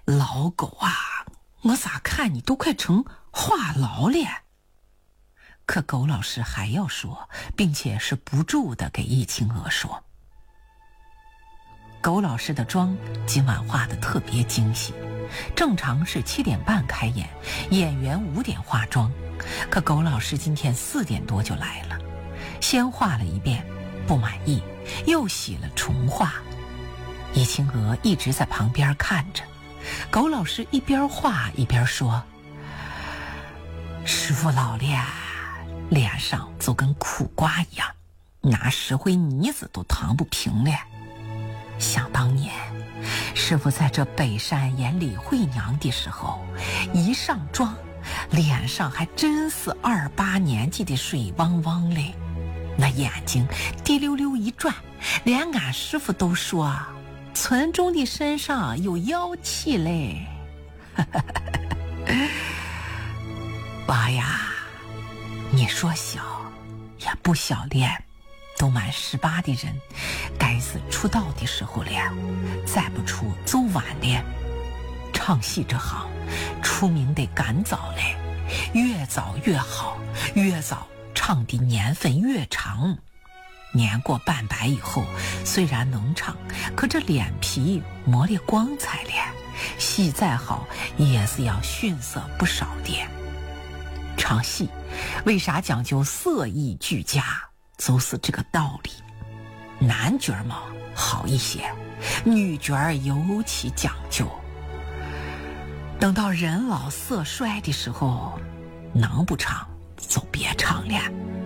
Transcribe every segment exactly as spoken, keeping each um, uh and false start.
老狗啊，我咋看你都快成话痨了。可狗老师还要说，并且是不住地给易清娥说。狗老师的妆今晚化得特别精细，正常是七点半开演，演员五点化妆，可狗老师今天四点多就来了，先画了一遍，不满意，又洗了重画。易清娥一直在旁边看着，狗老师一边画一边说：“师傅老了，脸上就跟苦瓜一样，拿石灰泥子都淌不平了。想当年师傅在这北山演李慧娘的时候，一上妆脸上还真是二八年纪的水汪汪嘞，那眼睛滴溜溜一转，连俺师傅都说村中的身上有妖气嘞。娃呀，你说小也不小了，都满十八的人，该是出道的时候了，再不出就晚了。唱戏这行，出名得赶早嘞，越早越好，越早唱的年份越长。年过半百以后，虽然能唱，可这脸皮磨裂光彩了，戏再好也是要逊色不少的。唱戏为啥讲究色艺俱佳，就是这个道理。男角嘛好一些，女角尤其讲究。等到人老色衰的时候，能不唱就别唱了。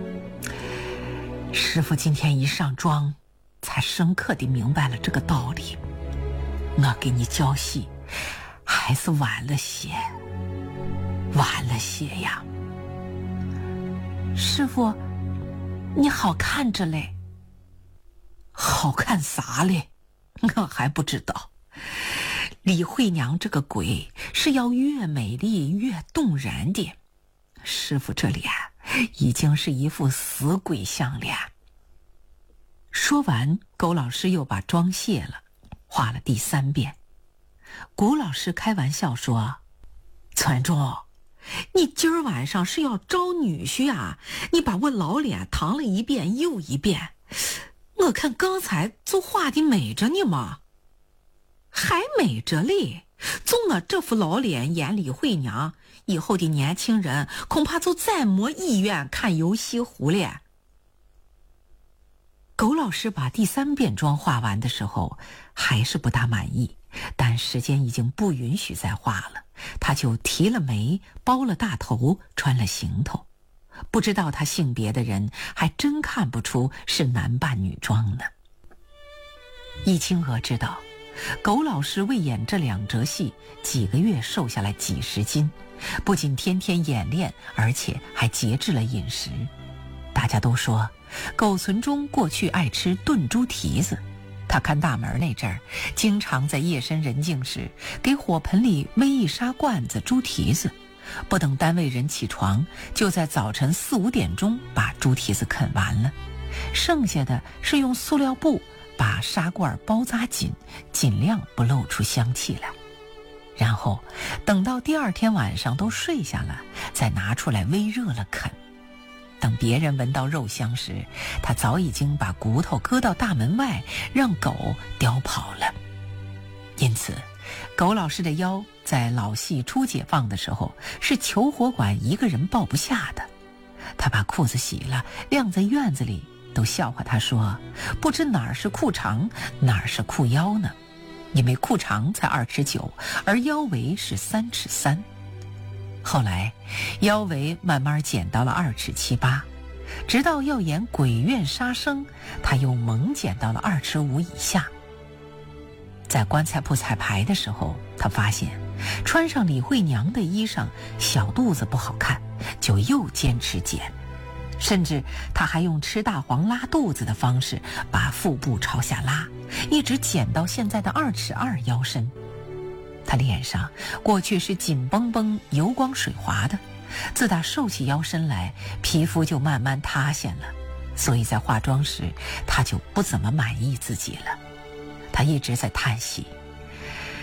师傅今天一上妆，才深刻地明白了这个道理。我给你教戏，还是晚了些，晚了些呀。师傅，你好看着嘞。好看啥嘞？我还不知道。李慧娘这个鬼是要越美丽越动人的，师傅这脸已经是一副死鬼相脸。说完，狗老师又把妆卸了，画了第三遍。谷老师开玩笑说：“村中，你今儿晚上是要招女婿啊？你把我老脸淌了一遍又一遍，我看刚才就画的美着呢嘛，还美着嘞！就我这副老脸演李慧娘，以后的年轻人恐怕就再没意愿看游西湖了。”狗老师把第三遍妆画完的时候，还是不大满意，但时间已经不允许再画了，他就提了眉，包了大头，穿了行头。不知道他性别的人还真看不出是男扮女装呢。易清娥知道狗老师为演这两折戏，几个月瘦下来几十斤，不仅天天演练，而且还节制了饮食。大家都说狗存中过去爱吃炖猪蹄子，他看大门那阵儿，经常在夜深人静时给火盆里煨一砂罐子猪蹄子，不等单位人起床，就在早晨四五点钟把猪蹄子啃完了，剩下的是用塑料布把砂罐包扎紧，尽量不露出香气来。然后等到第二天晚上都睡下了，再拿出来煨热了啃。等别人闻到肉香时，他早已经把骨头搁到大门外，让狗叼跑了。因此狗老师的腰在老戏初解放的时候是求活馆一个人抱不下的。他把裤子洗了，晾在院子里，都笑话他说不知哪儿是裤长，哪儿是裤腰呢，因为裤长才二尺九，而腰围是三尺三。后来腰围慢慢减到了二尺七八，直到要演鬼院杀生，他又猛减到了二尺五以下。在棺材铺彩排的时候，他发现穿上李慧娘的衣裳小肚子不好看，就又坚持减，甚至他还用吃大黄拉肚子的方式把腹部朝下拉，一直减到现在的二尺二腰身。他脸上过去是紧绷绷油光水滑的，自打瘦起腰身来，皮肤就慢慢塌陷了，所以在化妆时他就不怎么满意自己了。他一直在叹息，